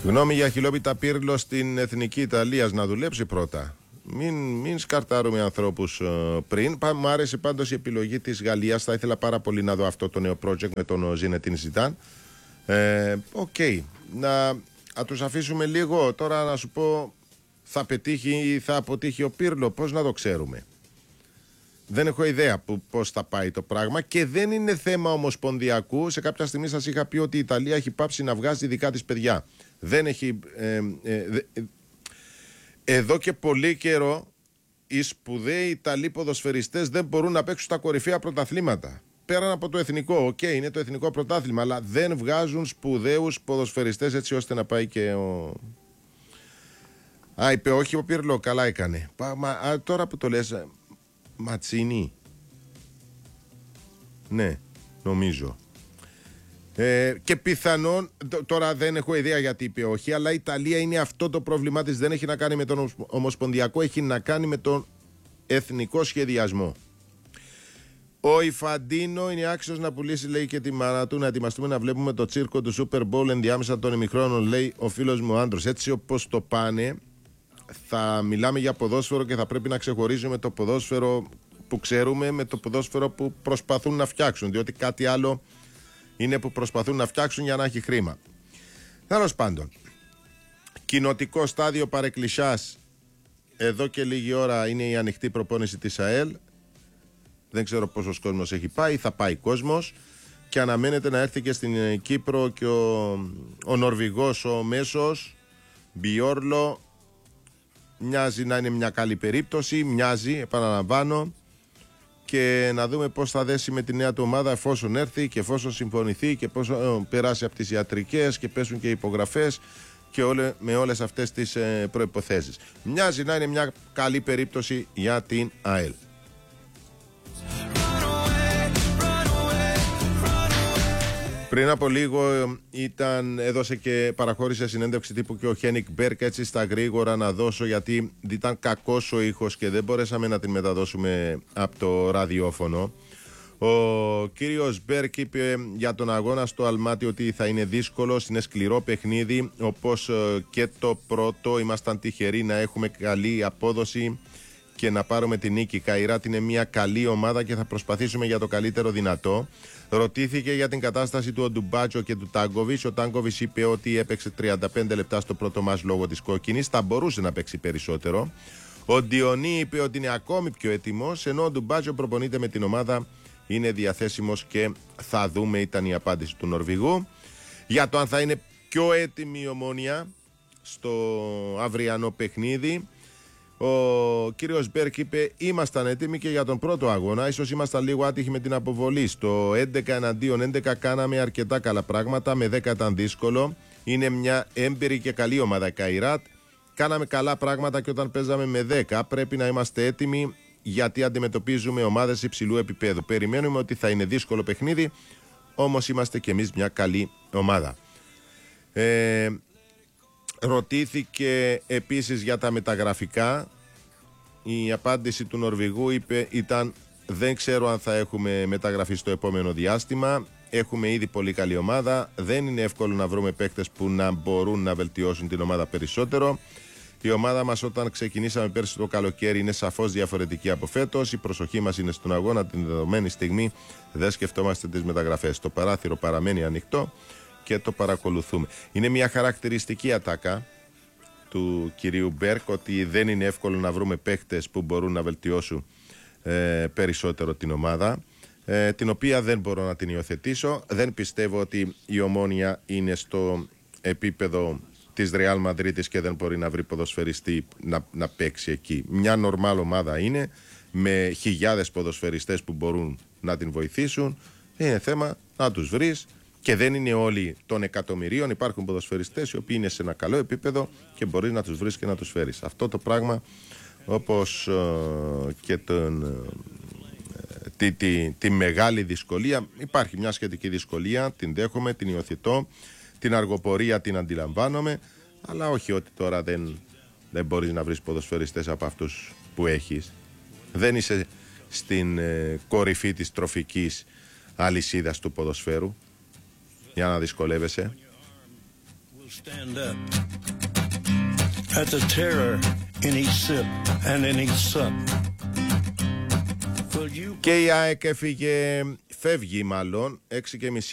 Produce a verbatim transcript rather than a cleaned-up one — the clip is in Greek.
Γνώμη για Χιλόπιτα Πύρλο στην Εθνική Ιταλίας, να δουλέψει πρώτα. Μην, μην σκαρτάρουμε ανθρώπους uh, πριν. Πα, μου άρεσε πάντως η επιλογή της Γαλλίας. Θα ήθελα πάρα πολύ να δω αυτό το νέο project με τον Ζινετίν Ζιντάν. Οκ. Okay. Να, να τους αφήσουμε λίγο. Τώρα να σου πω, θα πετύχει ή θα αποτύχει ο Πύρλο. Πώς να το ξέρουμε? Δεν έχω ιδέα που, πώς θα πάει το πράγμα και δεν είναι θέμα ομοσπονδιακού. Σε κάποια στιγμή σας είχα πει ότι η Ιταλία έχει πάψει να βγάζει δικά της παιδιά. Δεν έχει... Ε, ε, ε, εδώ και πολύ καιρό οι σπουδαίοι Ιταλοί ποδοσφαιριστές δεν μπορούν να παίξουν στα κορυφαία πρωταθλήματα. Πέραν από το εθνικό, οκ, okay, είναι το εθνικό πρωτάθλημα, αλλά δεν βγάζουν σπουδαίους ποδοσφαιριστές έτσι ώστε να πάει και ο... Α, είπε όχι ο Πύρλο, καλά έκανε. Πα, μα, α, τώρα που το λες... Ματσίνη. Ναι, νομίζω. Ε, και πιθανόν, τώρα δεν έχω ιδέα γιατί είπε όχι, αλλά η Ιταλία είναι αυτό το πρόβλημά της. Δεν έχει να κάνει με τον ομοσπονδιακό, έχει να κάνει με τον εθνικό σχεδιασμό. Ο Ιφαντίνο είναι άξιος να πουλήσει, λέει, και τη μάνα του. Να ετοιμαστούμε να βλέπουμε το τσίρκο του Super Bowl ενδιάμεσα των ημιχρόνων, λέει ο φίλος μου Άντρος. Έτσι όπως το πάνε, θα μιλάμε για ποδόσφαιρο και θα πρέπει να ξεχωρίζουμε το ποδόσφαιρο που ξέρουμε με το ποδόσφαιρο που προσπαθούν να φτιάξουν, διότι κάτι άλλο είναι που προσπαθούν να φτιάξουν για να έχει χρήμα. Τέλος πάντων, κοινοτικό στάδιο Παρεκκλησιάς, εδώ και λίγη ώρα είναι η ανοιχτή προπόνηση της ΑΕΛ. Δεν ξέρω πόσος κόσμος έχει πάει, θα πάει κόσμος και αναμένεται να έρθει και στην Κύπρο και ο, ο Νορβηγός ο Μέσος Μπιόρλο. Μοιάζει να είναι μια καλή περίπτωση, μοιάζει, επαναλαμβάνω, και να δούμε πώς θα δέσει με τη νέα του ομάδα εφόσον έρθει και εφόσον συμφωνηθεί και πώς ε, περάσει από τις ιατρικές και πέσουν και υπογραφές και όλε, με όλες αυτές τις ε, προϋποθέσεις. Μοιάζει να είναι μια καλή περίπτωση για την ΑΕΛ. Πριν από λίγο ήταν, έδωσε και παραχώρησε συνέντευξη τύπου και ο Χένικ Μπέρκ, έτσι στα γρήγορα να δώσω, γιατί ήταν κακός ο ήχος και δεν μπορέσαμε να την μεταδώσουμε από το ραδιόφωνο. Ο κύριος Μπέρκ είπε για τον αγώνα στο Αλμάτι ότι θα είναι δύσκολος, είναι σκληρό παιχνίδι, όπως και το πρώτο. Ήμασταν τυχεροί να έχουμε καλή απόδοση και να πάρουμε την νίκη. Καϊράτ είναι μια καλή ομάδα και θα προσπαθήσουμε για το καλύτερο δυνατό. Ρωτήθηκε για την κατάσταση του Οντουμπάτσο και του Τάγκοβιτς. Ο Τάγκοβιτς είπε ότι έπαιξε τριάντα πέντε λεπτά στο πρώτο μας λόγω της κόκκινης. Θα μπορούσε να παίξει περισσότερο. Ο Ντιονί είπε ότι είναι ακόμη πιο έτοιμος, ενώ ο Οντουμπάτσο προπονείται με την ομάδα, είναι διαθέσιμος και θα δούμε, ήταν η απάντηση του Νορβηγού. Για το αν θα είναι πιο έτοιμη η Ομόνοια στο αυριανό παιχνίδι, ο κύριος Μπέρκ είπε ήμασταν έτοιμοι και για τον πρώτο αγώνα. Ίσως ήμασταν λίγο άτυχοι με την αποβολή. Στο έντεκα εναντίον έντεκα κάναμε αρκετά καλά πράγματα. Με δέκα ήταν δύσκολο. Είναι μια έμπειρη και καλή ομάδα Καϊράτ. Κάναμε καλά πράγματα και όταν παίζαμε με δέκα πρέπει να είμαστε έτοιμοι, γιατί αντιμετωπίζουμε ομάδες υψηλού επίπεδου. Περιμένουμε ότι θα είναι δύσκολο παιχνίδι, όμως είμαστε κι εμείς μια καλή ομάδα. Ε, ρωτήθηκε επίσης για τα μεταγραφικά. Η απάντηση του Νορβηγού είπε, ήταν δεν ξέρω αν θα έχουμε μεταγραφή στο επόμενο διάστημα. Έχουμε ήδη πολύ καλή ομάδα. Δεν είναι εύκολο να βρούμε παίκτες που να μπορούν να βελτιώσουν την ομάδα περισσότερο. Η ομάδα μας όταν ξεκινήσαμε πέρσι το καλοκαίρι είναι σαφώς διαφορετική από φέτος. Η προσοχή μας είναι στον αγώνα. Την δεδομένη στιγμή δεν σκεφτόμαστε τις μεταγραφές. Το παράθυρο παραμένει ανοιχτό και το παρακολουθούμε. Είναι μια χαρακτηριστική ατάκα του κυρίου Μπέρκ ότι δεν είναι εύκολο να βρούμε παίκτες που μπορούν να βελτιώσουν ε, περισσότερο την ομάδα, ε, την οποία δεν μπορώ να την υιοθετήσω. Δεν πιστεύω ότι η Ομόνοια είναι στο επίπεδο της Ρεάλ Μαδρίτης και δεν μπορεί να βρει ποδοσφαιριστή να, να παίξει εκεί. Μια νορμάλ ομάδα είναι, με χιλιάδες ποδοσφαιριστές που μπορούν να την βοηθήσουν. Είναι θέμα να τους βρεις. Και δεν είναι όλοι των εκατομμυρίων. Υπάρχουν ποδοσφαιριστές οι οποίοι είναι σε ένα καλό επίπεδο και μπορείς να τους βρεις και να τους φέρεις. Αυτό το πράγμα, όπως ε, και τον, ε, τη, τη, τη μεγάλη δυσκολία, υπάρχει μια σχετική δυσκολία, την δέχομαι, την υιοθετώ, την αργοπορία την αντιλαμβάνομαι, αλλά όχι ότι τώρα δεν, δεν μπορείς να βρεις ποδοσφαιριστές από αυτούς που έχεις. Δεν είσαι στην ε, κορυφή της τροφικής αλυσίδας του ποδοσφαίρου για να δυσκολεύεσαι. Stand up at the terror in each sip and in each sup. Και η ΑΕΚ έφυγε, φεύγει μάλλον, έξι και μισή